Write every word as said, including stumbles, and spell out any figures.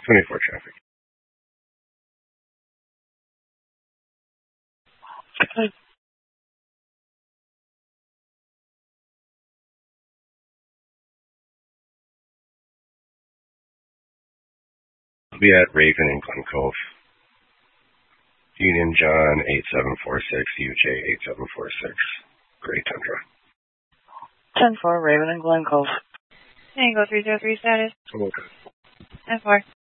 twenty-four traffic. I'll be at Raven and Glen Cove. Union John eight seven four six, U J eight seven four six, Gray Tundra. ten four, Raven and Glen Cove. Tango three zero three status. Okay. ten four.